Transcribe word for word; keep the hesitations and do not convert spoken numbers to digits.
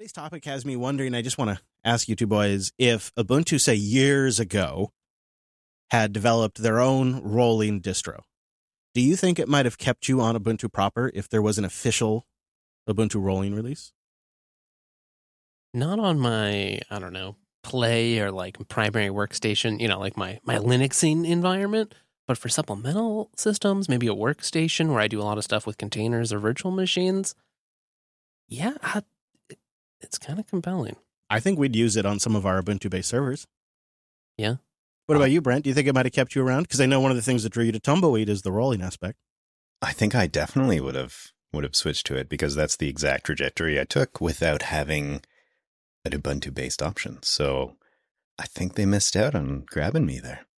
Today's topic has me wondering, I just want to ask you two boys, if Ubuntu, say, years ago, had developed their own rolling distro, do you think it might have kept you on Ubuntu proper if there was an official Ubuntu rolling release? Not on my, I don't know, play or like primary workstation, you know, like my, my Linuxing environment. But for supplemental systems, maybe a workstation where I do a lot of stuff with containers or virtual machines, yeah, I, it's kind of compelling. I think we'd use it on some of our Ubuntu-based servers. Yeah. What about you, Brent? Do you think it might have kept you around? Because I know one of the things that drew you to Tumbleweed is the rolling aspect. I think I definitely would have would have switched to it because that's the exact trajectory I took without having an Ubuntu-based option. So I think they missed out on grabbing me there.